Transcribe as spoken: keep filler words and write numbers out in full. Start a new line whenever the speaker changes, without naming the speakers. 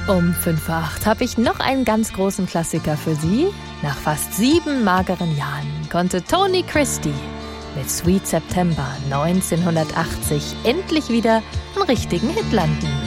Um fünf vor acht habe ich noch einen ganz großen Klassiker für Sie. Nach fast sieben mageren Jahren konnte Tony Christie mit Sweet September neunzehnhundertachtzig endlich wieder einen richtigen Hit landen.